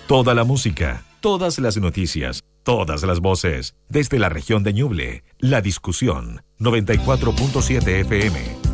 Toda la música, todas las noticias, todas las voces. Desde la región de Ñuble, La Discusión, 94.7 FM.